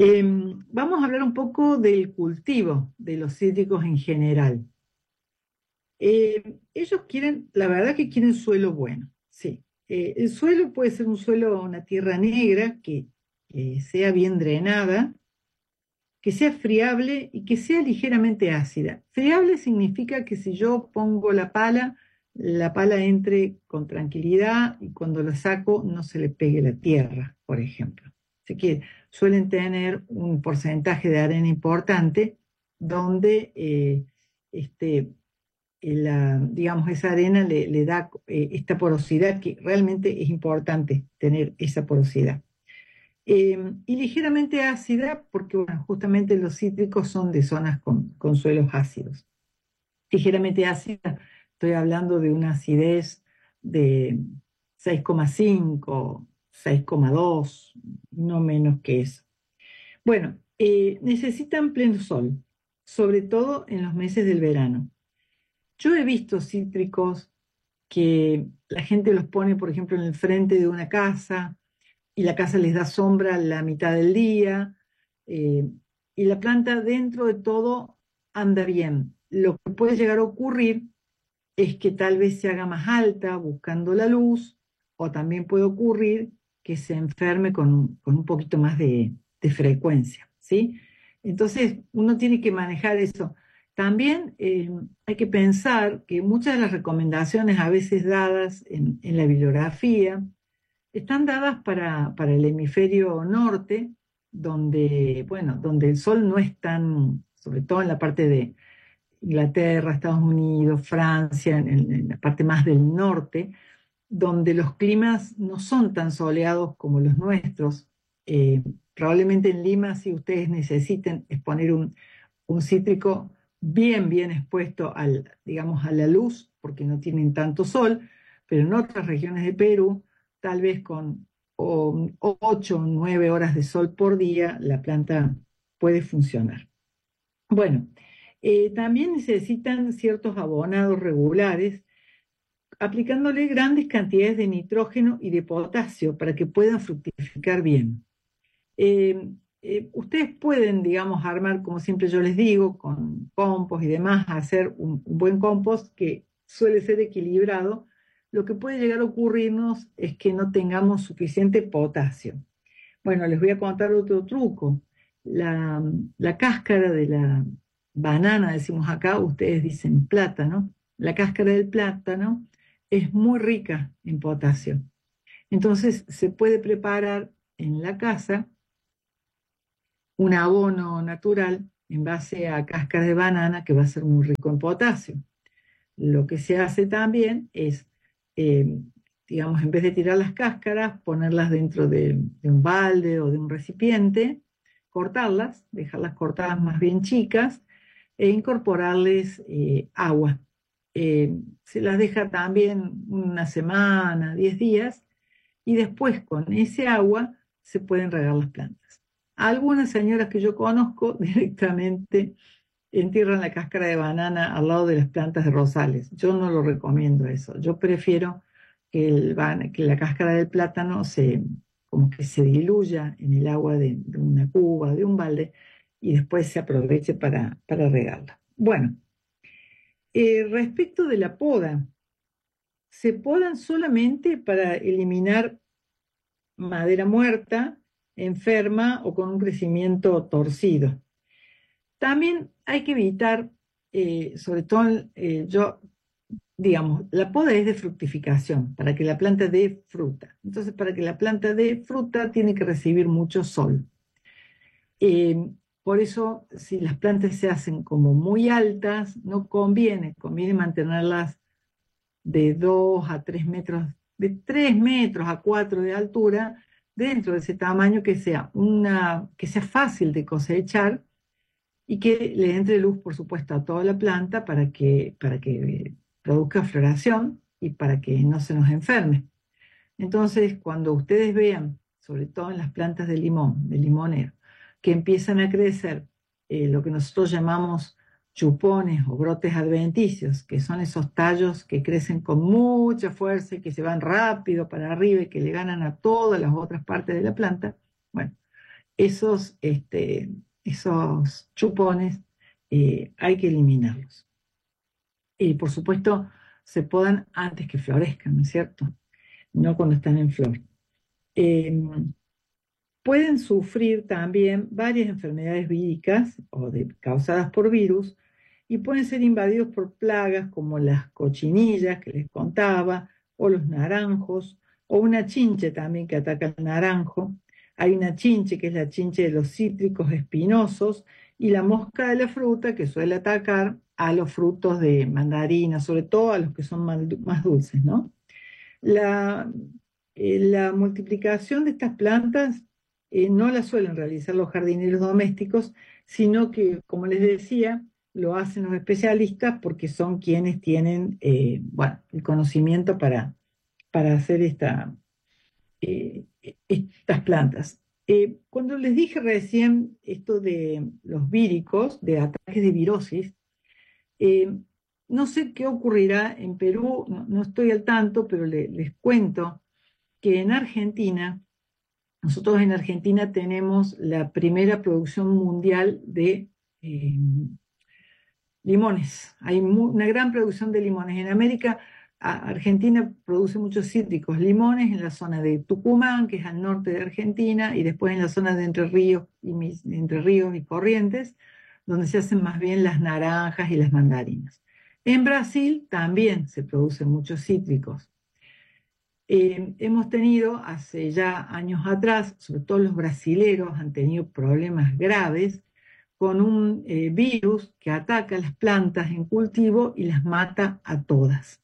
Vamos a hablar un poco del cultivo de los cítricos en general. Ellos quieren, la verdad que quieren suelo bueno, sí. El suelo puede ser un suelo, una tierra negra que sea bien drenada, que sea friable y que sea ligeramente ácida. Friable significa que si yo pongo la pala entre con tranquilidad y cuando la saco no se le pegue la tierra, por ejemplo. Así que suelen tener un porcentaje de arena importante donde digamos, esa arena le da esta porosidad que realmente es importante tener esa porosidad. Y ligeramente ácida, porque bueno, justamente los cítricos son de zonas con suelos ácidos. Ligeramente ácida, estoy hablando de una acidez de 6,5, 6,2, no menos que eso. Bueno, necesitan pleno sol, sobre todo en los meses del verano. Yo he visto cítricos que la gente los pone, por ejemplo, en el frente de una casa y la casa les da sombra la mitad del día, eh, y la planta dentro de todo anda bien. Lo que puede llegar a ocurrir es que tal vez se haga más alta buscando la luz, o también puede ocurrir que se enferme con un poquito más de frecuencia, ¿sí? Entonces, uno tiene que manejar eso. También hay que pensar que muchas de las recomendaciones a veces dadas en la bibliografía están dadas para el hemisferio norte, donde, bueno, donde el sol no es tan, sobre todo en la parte de Inglaterra, Estados Unidos, Francia, en la parte más del norte, donde los climas no son tan soleados como los nuestros. Probablemente en Lima, si ustedes necesiten exponer un cítrico bien expuesto digamos, a la luz, porque no tienen tanto sol, pero en otras regiones de Perú, tal vez con 8 o 9 horas de sol por día, la planta puede funcionar. Bueno, también necesitan ciertos abonados regulares, aplicándole grandes cantidades de nitrógeno y de potasio para que puedan fructificar bien. Ustedes pueden, digamos, armar, como siempre yo les digo, con compost y demás, hacer un buen compost que suele ser equilibrado. Lo que puede llegar a ocurrirnos es que no tengamos suficiente potasio. Bueno, les voy a contar otro truco. La, la cáscara de la banana, decimos acá, ustedes dicen plátano, la cáscara del plátano es muy rica en potasio. Entonces se puede preparar en la casa un abono natural en base a cáscara de banana que va a ser muy rico en potasio. Lo que se hace también es, eh, digamos, en vez de tirar las cáscaras, ponerlas dentro de un balde o de un recipiente, cortarlas, dejarlas cortadas más bien chicas e incorporarles agua. Se las deja también una semana, 10 días, y después con ese agua se pueden regar las plantas. Algunas señoras que yo conozco directamente entierran la cáscara de banana al lado de las plantas de rosales. Yo no lo recomiendo eso. Yo prefiero que la cáscara del plátano como que se diluya en el agua de una cuba, de un balde, y después se aproveche para regarla. Bueno, respecto de la poda, se podan solamente para eliminar madera muerta, enferma o con un crecimiento torcido. También hay que evitar, sobre todo, digamos, la poda es de fructificación, para que la planta dé fruta. Entonces, para que la planta dé fruta, tiene que recibir mucho sol. Eh, por eso, si las plantas se hacen como muy altas, no conviene, conviene mantenerlas de 2 a 3 metros, de 3 metros a 4 de altura, dentro de ese tamaño que sea fácil de cosechar y que le entre luz, por supuesto, a toda la planta para que produzca floración y para que no se nos enferme. Entonces, cuando ustedes vean, sobre todo en las plantas de limón, de limonero, que empiezan a crecer lo que nosotros llamamos chupones o brotes adventicios, que son esos tallos que crecen con mucha fuerza y que se van rápido para arriba y que le ganan a todas las otras partes de la planta, bueno, esos chupones hay que eliminarlos. Y por supuesto, se podan antes que florezcan, ¿no es cierto? No cuando están en flor. Eh, Pueden sufrir también varias enfermedades víricas causadas por virus y pueden ser invadidos por plagas como las cochinillas que les contaba, o los naranjos, o una chinche también que ataca al naranjo. Hay una chinche que es la chinche de los cítricos espinosos y la mosca de la fruta que suele atacar a los frutos de mandarina, sobre todo a los que son más dulces, ¿no? La, la multiplicación de estas plantas no la suelen realizar los jardineros domésticos, sino que, como les decía, lo hacen los especialistas porque son quienes tienen bueno, el conocimiento para hacer estas plantas. Cuando les dije recién esto de los víricos, de ataques de virosis, eh, no sé qué ocurrirá en Perú, no estoy al tanto, pero les cuento que en Argentina, nosotros en Argentina tenemos la primera producción mundial de eh, limones. Hay una gran producción de limones. En América, Argentina produce muchos cítricos, limones en la zona de Tucumán, que es al norte de Argentina, y después en la zona de Entre Ríos y Corrientes, donde se hacen más bien las naranjas y las mandarinas. En Brasil también se producen muchos cítricos. Hemos tenido hace ya años atrás, sobre todo los brasileros han tenido problemas graves con un virus que ataca las plantas en cultivo y las mata a todas.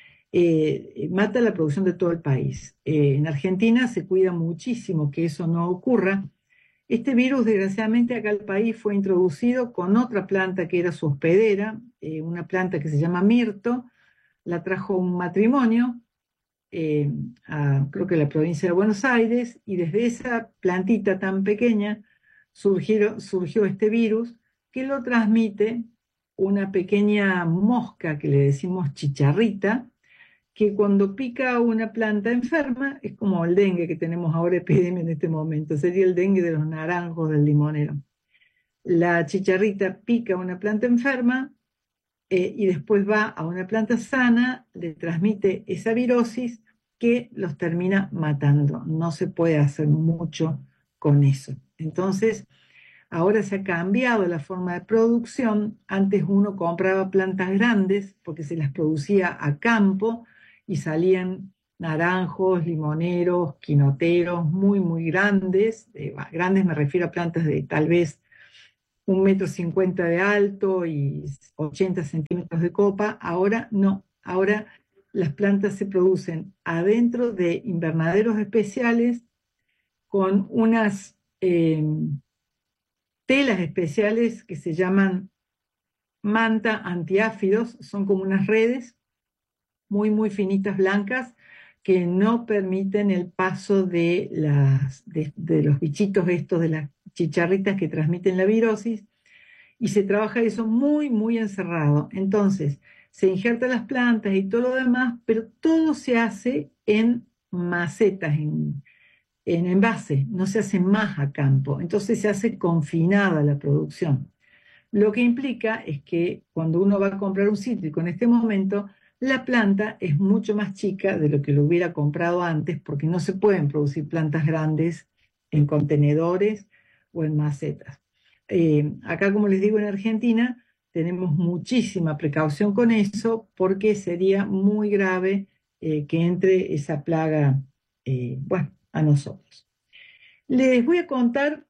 Mata la producción de todo el país. En Argentina se cuida muchísimo que eso no ocurra. Este virus, desgraciadamente, acá al país fue introducido con otra planta que era su hospedera, una planta que se llama mirto, la trajo un matrimonio, creo que la provincia de Buenos Aires, y desde esa plantita tan pequeña surgió este virus que lo transmite una pequeña mosca que le decimos chicharrita, que cuando pica una planta enferma es como el dengue que tenemos ahora epidemia en este momento, sería el dengue de los naranjos del limonero. La chicharrita pica una planta enferma y después va a una planta sana, le transmite esa virosis que los termina matando. No se puede hacer mucho con eso. Entonces, ahora se ha cambiado la forma de producción. Antes uno compraba plantas grandes porque se las producía a campo y salían naranjos, limoneros, quinoteros muy, muy grandes. Grandes me refiero a plantas de tal vez 1,50 m de alto y 80 centímetros de copa. Ahora no, ahora las plantas se producen adentro de invernaderos especiales con unas telas especiales que se llaman manta antiáfidos, son como unas redes muy, muy finitas, blancas, que no permiten el paso de los bichitos estos, de las chicharritas que transmiten la virosis, y se trabaja eso muy, muy encerrado. Entonces, se injertan las plantas y todo lo demás, pero todo se hace en macetas, en envase, no se hace más a campo. Entonces se hace confinada la producción. Lo que implica es que cuando uno va a comprar un cítrico en este momento, la planta es mucho más chica de lo que lo hubiera comprado antes, porque no se pueden producir plantas grandes en contenedores o en macetas. Acá, como les digo, en Argentina tenemos muchísima precaución con eso porque sería muy grave que entre esa plaga, bueno, a nosotros. Les voy a contar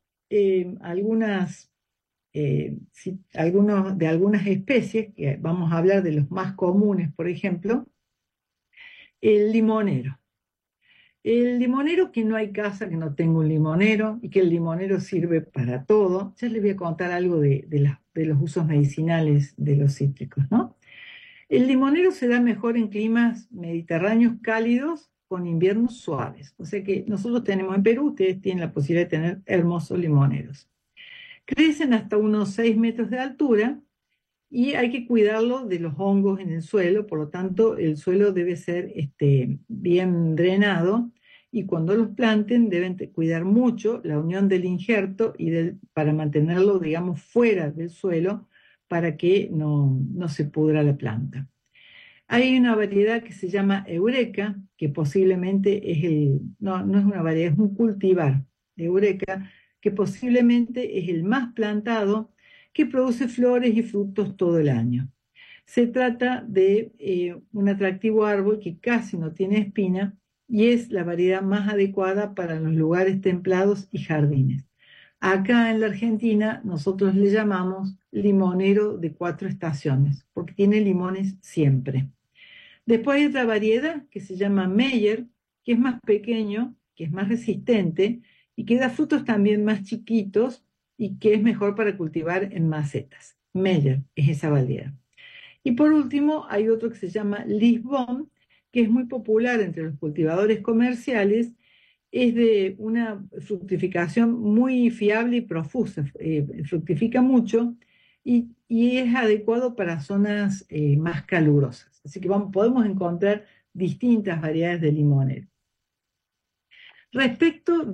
de algunas especies, que vamos a hablar de los más comunes, por ejemplo, el limonero. El limonero, que no hay casa que no tenga un limonero y que el limonero sirve para todo. Ya les voy a contar algo de los usos medicinales de los cítricos, ¿no? El limonero se da mejor en climas mediterráneos cálidos con inviernos suaves. O sea que nosotros tenemos en Perú, ustedes tienen la posibilidad de tener hermosos limoneros. Crecen hasta unos 6 metros de altura y hay que cuidarlo de los hongos en el suelo, por lo tanto el suelo debe ser bien drenado y cuando los planten deben cuidar mucho la unión del injerto para mantenerlo, digamos, fuera del suelo para que no se pudra la planta. Hay una variedad que se llama Eureka, que posiblemente no es una variedad, es un cultivar, Eureka, que posiblemente es el más plantado, que produce flores y frutos todo el año. Se trata de un atractivo árbol que casi no tiene espina y es la variedad más adecuada para los lugares templados y jardines. Acá en la Argentina nosotros le llamamos limonero de 4 estaciones, porque tiene limones siempre. Después hay otra variedad que se llama Meyer, que es más pequeño, que es más resistente y que da frutos también más chiquitos y que es mejor para cultivar en macetas. Meyer es esa variedad. Y por último, hay otro que se llama Lisbon, que es muy popular entre los cultivadores comerciales, es de una fructificación muy fiable y profusa, fructifica mucho y es adecuado para zonas más calurosas. Así que podemos encontrar distintas variedades de limonero. Respecto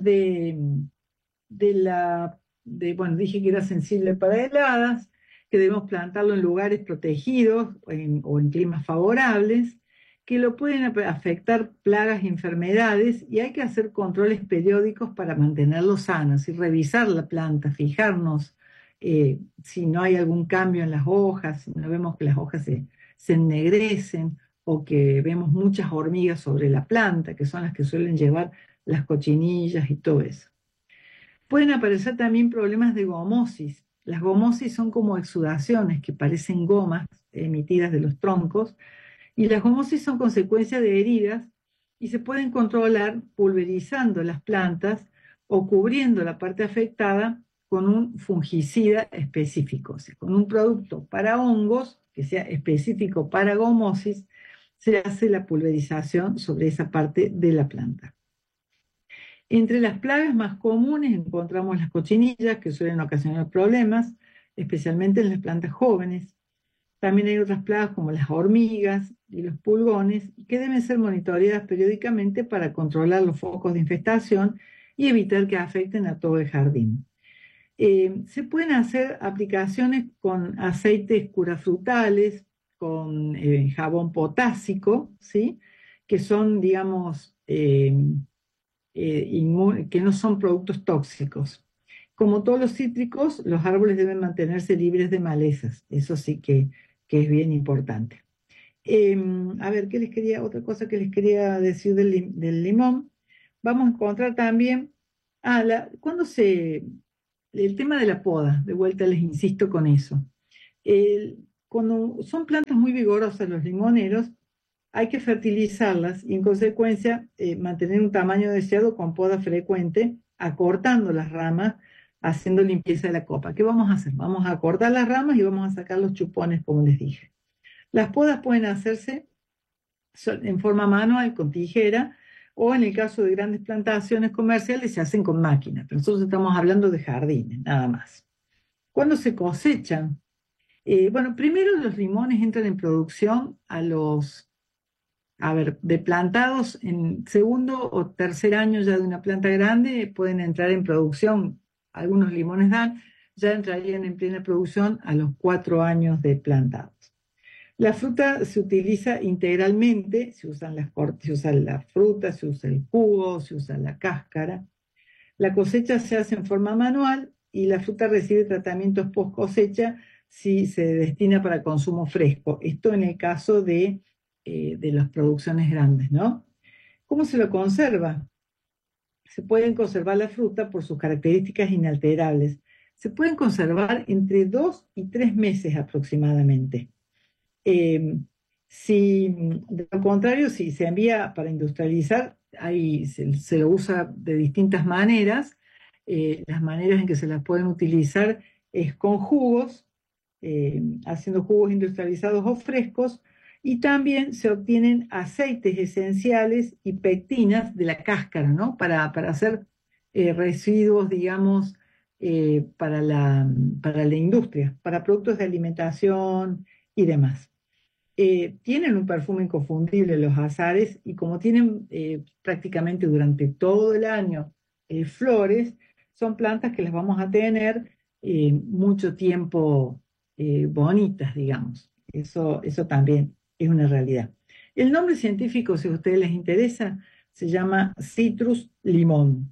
bueno, dije que era sensible para heladas, que debemos plantarlo en lugares protegidos o en climas favorables, que lo pueden afectar plagas y enfermedades y hay que hacer controles periódicos para mantenerlo sano, y revisar la planta, fijarnos si no hay algún cambio en las hojas, si no vemos que las hojas se ennegrecen o que vemos muchas hormigas sobre la planta, que son las que suelen llevar las cochinillas y todo eso. Pueden aparecer también problemas de gomosis. Las gomosis son como exudaciones que parecen gomas emitidas de los troncos y las gomosis son consecuencia de heridas y se pueden controlar pulverizando las plantas o cubriendo la parte afectada con un fungicida específico, o sea, con un producto para hongos que sea específico para gomosis, se hace la pulverización sobre esa parte de la planta. Entre las plagas más comunes encontramos las cochinillas, que suelen ocasionar problemas, especialmente en las plantas jóvenes. También hay otras plagas como las hormigas y los pulgones, que deben ser monitoreadas periódicamente para controlar los focos de infestación y evitar que afecten a todo el jardín. Se pueden hacer aplicaciones con aceites curafrutales, con jabón potásico, ¿sí? Que son, digamos, que no son productos tóxicos. Como todos los cítricos, los árboles deben mantenerse libres de malezas. Eso sí que es bien importante. A ver, otra cosa que les quería decir del limón. Vamos a encontrar también, el tema de la poda, de vuelta les insisto con eso. Cuando son plantas muy vigorosas los limoneros, hay que fertilizarlas y en consecuencia mantener un tamaño deseado con poda frecuente, acortando las ramas, haciendo limpieza de la copa. ¿Qué vamos a hacer? Vamos a cortar las ramas y vamos a sacar los chupones, como les dije. Las podas pueden hacerse en forma manual, con tijera, o en el caso de grandes plantaciones comerciales se hacen con máquina. Pero nosotros estamos hablando de jardines, nada más. ¿Cuándo se cosechan? Bueno, primero los limones entran en producción de plantados en segundo o tercer año ya de una planta grande, pueden entrar en producción, algunos limones dan, ya entrarían en plena producción a los 4 años de plantados. La fruta se utiliza integralmente, se usa la fruta, se usa el jugo, se usa la cáscara. La cosecha se hace en forma manual y la fruta recibe tratamientos post cosecha si se destina para consumo fresco. Esto en el caso de las producciones grandes, ¿no? ¿Cómo se lo conserva? Se pueden conservar la fruta por sus características inalterables. Se pueden conservar entre 2 y 3 meses aproximadamente. Si de lo contrario, si se envía para industrializar, ahí se lo usa de distintas maneras. Las maneras en que se las pueden utilizar es con jugos, haciendo jugos industrializados o frescos, y también se obtienen aceites esenciales y pectinas de la cáscara, ¿no? Para hacer residuos, digamos, para la industria, para productos de alimentación y demás. tienen un perfume inconfundible los azares y como tienen prácticamente durante todo el año flores, son plantas que las vamos a tener mucho tiempo bonitas, digamos. Eso también es una realidad. El nombre científico, si a ustedes les interesa, se llama Citrus limón.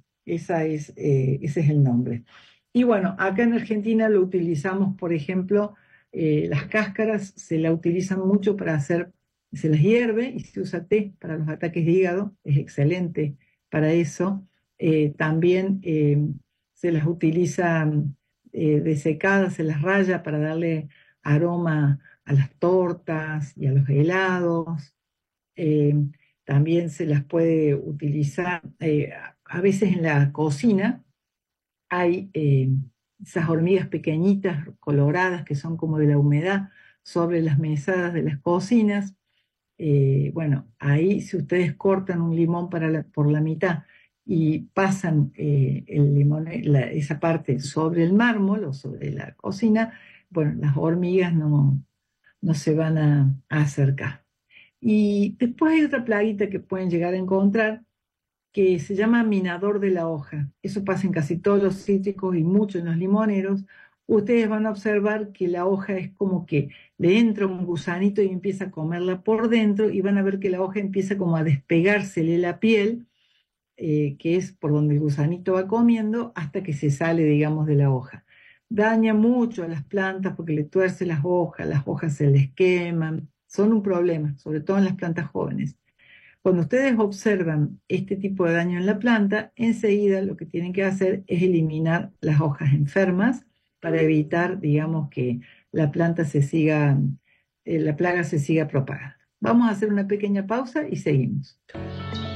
Ese es el nombre. Y bueno, acá en Argentina lo utilizamos, por ejemplo, las cáscaras se la utilizan mucho para hacer, se las hierve y se usa té para los ataques de hígado, es excelente para eso. También se las utiliza desecadas, se las raya para darle aroma a las tortas y a los helados. Eh, También se las puede utilizar a veces en la cocina hay esas hormigas pequeñitas, coloradas, que son como de la humedad, sobre las mesadas de las cocinas. Bueno, ahí si ustedes cortan un limón por la mitad y pasan el limón, esa parte sobre el mármol o sobre la cocina, bueno, las hormigas no se van a acercar. Y después hay otra plaguita que pueden llegar a encontrar, que se llama minador de la hoja. Eso pasa en casi todos los cítricos y mucho en los limoneros. Ustedes van a observar que la hoja es como que le entra un gusanito y empieza a comerla por dentro, y van a ver que la hoja empieza como a despegársele la piel, que es por donde el gusanito va comiendo, hasta que se sale, digamos, de la hoja. Daña mucho a las plantas porque le tuerce las hojas se les queman, son un problema, sobre todo en las plantas jóvenes. Cuando ustedes observan este tipo de daño en la planta, enseguida lo que tienen que hacer es eliminar las hojas enfermas para evitar, digamos, que la planta la plaga se siga propagando. Vamos a hacer una pequeña pausa y seguimos.